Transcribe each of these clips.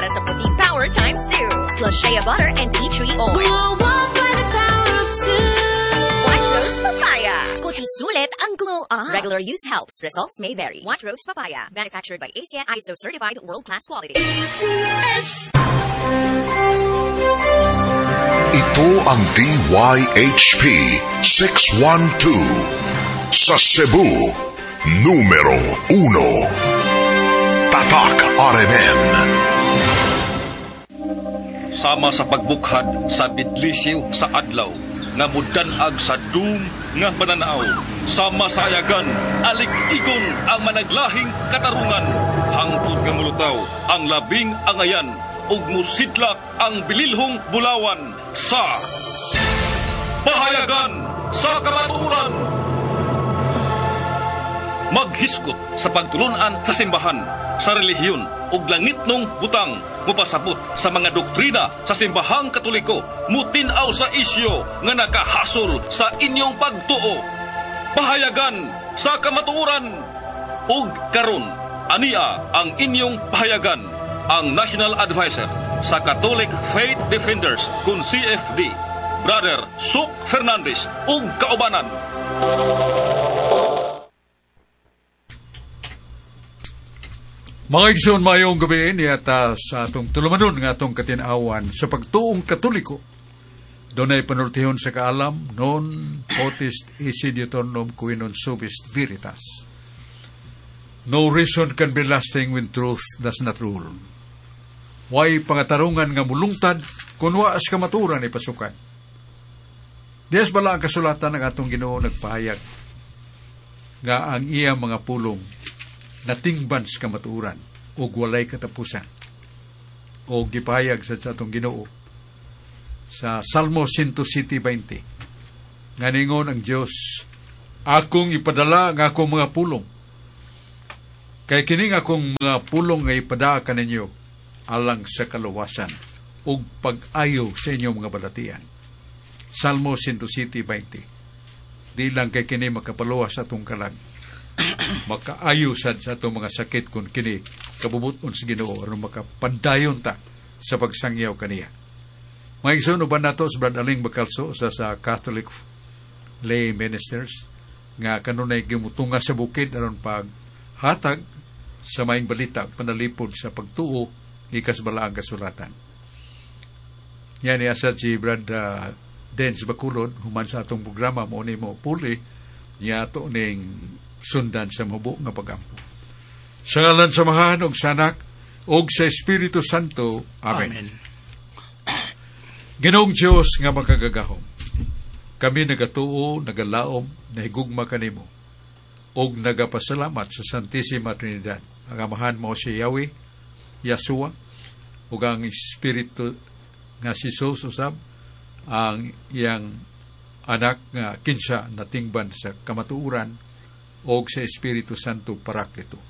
sa puting power times 2. Plus shea butter and tea tree oil. Wow, by the power of 2. White Rose Papaya. Kuti sulit ang glow up. Regular use helps. Results may vary. White Rose Papaya. Manufactured by ACS ISO certified world-class quality. ACS. Ito ang DYHP 612 sa Cebu, numero 1. Tatak RMN. Sama sa pagbukhad sa bidlisiw sa adlaw, nga mudanag sa dum nga pananaw, sama sa ayagan, alig-igon ang managlahing katarungan, hangtod nga mulutaw ang labing angayan, ug musidlak ang bililhong bulawan sa pahayagan sa kamatuoran. Maghiskot sa pagtulunan sa simbahan, sa relihiyon ug langitnong butang, mupasabot sa mga doktrina sa simbahang Katoliko, mutinaw sa isyo nga nakahasol sa inyong pagtuo. Pahayagan sa kamatuoran ug karon ania ang inyong pahayagan, ang National Advisor sa Catholic Faith Defenders kun CFD, Brother Suk Fernandez ug kaubanan. Mga igsoon, mayong gabi niya sa atong tulumanon nga atong katinawan sa pagtuong Katoliko. Doon ay panultihon sa kaalam, non potest isidiotonum qui non subist veritas. No reason can be lasting when truth does not rule. Way pangatarungan nga mulungtad kung waas kamaturan ay pasukan. Diyas bala ang kasulatan ng atong Ginoo nagpahayag nga ang iya mga pulong natingban sa kamaturan o walay katapusan. O gipahayag sa atong Ginoo sa Salmo 107:20 nga ningon ang Dios, akong ipadala nga akong mga pulong, kay kining akong mga pulong nga ipadala kaninyo alang sa kaluwasan ug pag-ayo sa inyong mga balatian. Salmo 107:20. Di lang kay kini makapaluwas sa atong kalag, makaayo sa atong mga sakit kung kini kabubuton sa Ginoo aron makapadayon ta sa pagsangyaw kaniya. Mga igsoon, uban nato sa Brad Aling Bacalso sa Catholic Lay Ministers nga kanunay gimutunga sa bukid aron paghatag sa maayong balita panalipod sa pagtuo ikas balaang kasulatan. Yan asad si Brad Dens Baculod human sa atong programa mo ni mo puli niya to ning sundan sa mabuo nga pagampo. Sa ngalan sa Amahan ug sa Anak ug sa Espiritu Santo. Amen. Amen. Ginoong Diyos nga makagagahom, kami nagatuo, nagalaom, nahigugma kanimo, ug nagapasalamat sa Santissima Trinidad. Ang Amahan mo si Yahweh, Yahshua, ug ang Espiritu nga si Jesus usab, ang iyang anak nga kinsa natingban sa kamatuuran, ug sa Espiritu Santo Paraklito.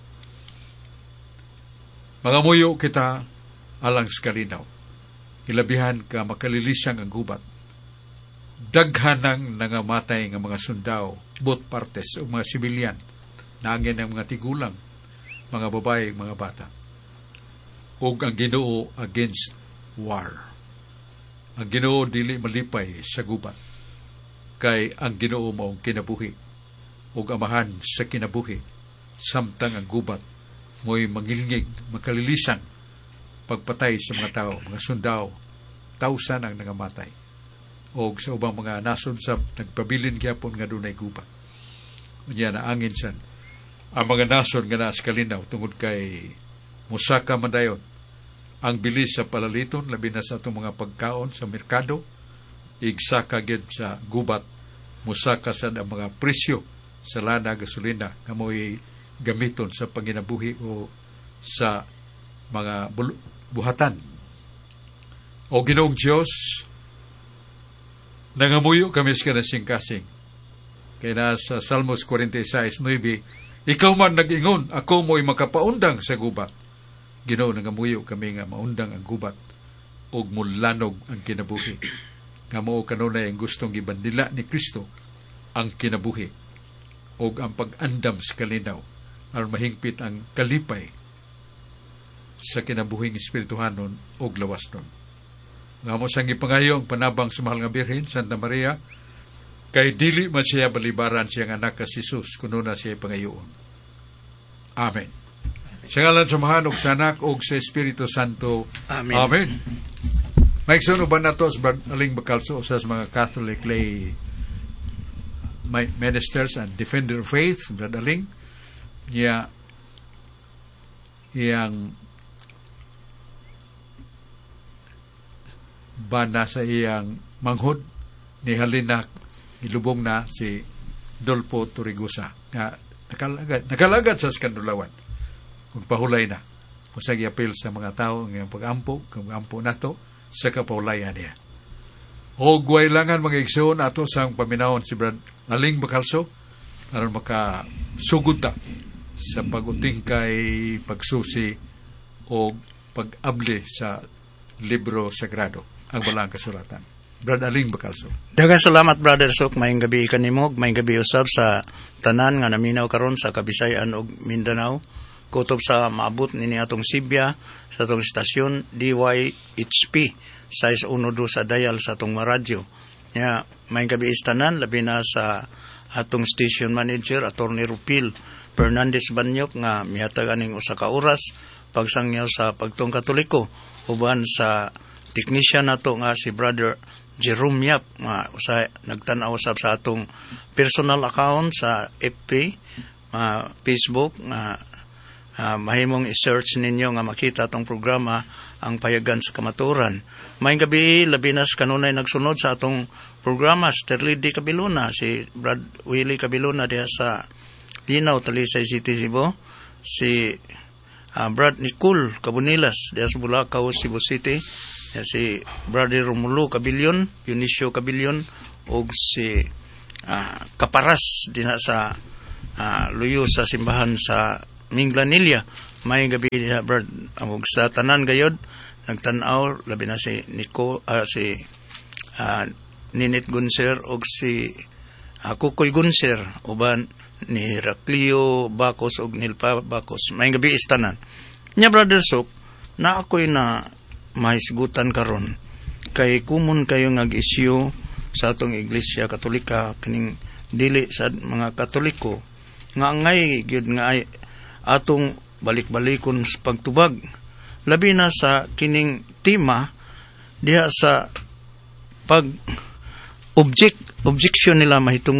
Mga muyo kita alang sa kalinaw. Ilabihan ka makalilisang ang gubat. Daghanang nangamatay ng mga sundao, both partes o mga sibilyan, naangin ng mga tigulang, mga babae, mga bata. Ug ang Ginoo against war. Ang Ginoo dili malipay sa gubat. Kay ang Ginoo maong kinabuhi. Ug amahan sa kinabuhi, samtang ang gubat mo'y mangilngig, makalilisang, pagpatay sa mga tao, mga sundao, tausan ang nangamatay. O sa ubang mga nasod sa nagpabilin gyapon nga dunay gubat. Unya na angin san. Ang mga nasod nga naas kalinaw tungod kay musaka madayon ang bilis sa palaliton, labi na sa itong mga pagkaon sa merkado, igsaka gid sa gubat, musaka sa mga presyo sa lana, gasolina, nga mo'y gamiton sa panginabuhi o sa mga buhatan. O Ginoong Diyos, nangamuyo kami sa kanasing-kasing. Kaya na sa Salmos 46:9, ikaw man nag-ingon, ako mo'y makapaundang sa gubat. Ginoo, nangamuyo kami nga maundang ang gubat o mulanog ang kinabuhi. Nga mo kanunay ang gustong ibandila ni Kristo ang kinabuhi o ang pag-andam sa kalinaw aron mahingpit ang kalipay sa kinabuhing espirituhanon ug lawas nun. Nga mo sang ipangayo ang panabang sa mahal nga Birhen, Santa Maria, kay dili man siya balibaran siyang anak ka Jesus, kuno na siya ipangayoon. Amen. Sa ngalan sa Amahan ug sa Anak ug sa Espiritu Santo. Amen. Amen. Maigsoon uban nato sa aling bakalso sa mga Catholic lay ministers and defender of faith, Brad Aling, niya iyang bana sa iyang manghod ni Halina ilubong na si Dolpo Torregosa nga nakalagad sa skandulawan magpahulay na usag apil sa mga tao ng pag-ampo nato sa kapaulayan niya. O guwailangan mga igsoon ato sang paminawon si Brad Aling Bakalso aron makasugod ta sa pag-uting kay pagsusi o pag-abli sa libro sagrado ang balang kasulatan. Brad Aling Bakalso. Daghang salamat, Brother Sok. Mayong gabi kanimog, mayong gabi usab sa tanan nga naminaw karon sa Kabisayan ug Mindanao. Kutob sa maabot nini atong Sibya sa atong istasyon DYHP 612 sa dial sa atong radyo. Ya, mayong gabi tanan labi na sa atong station manager Attorney Rupil Fernandez Banyok nga mihatag aning usa ka oras pagsangyaw sa pagtong Katoliko uban sa technician nato nga si Brother Jerome Yap nga usa nagtan-aw usab sa atong personal account sa FB, Facebook nga mahimong i-search ninyo nga makita atong programa ang Payagan sa Kamaturan. Mayong gabi labi na kanunay nagsunod sa atong programa Sterlidi Cabiluna, si Brad Willie Cabiluna diha sa Linaw, Talisay City, Cebu, si Brad Nicole Cabunilas diha sa Bulacau, Cebu City, si Brother Romulo Cabilon, Eunicio Cabilon, o si Kaparas diha sa luyo sa simbahan sa Minglanilla. May gabi diha, Brad, og sa tanan gayod nagtan-aw labi na si Nico, si Ninit Gunser og si Kukoy Gunser uban ni Heraclio Bacos og Nilpa Bacos. May gabi istanan. Nya, Brother Sok, na ako'y na mahisgutan karon kay kumon kayo nga isyu sa atong Iglesia Katolika kining dili sa mga Katoliko nga ngay gyud nga ay atong balik-balikon sa pagtubag labi na sa kining tema diha sa pag objection nila mahitungod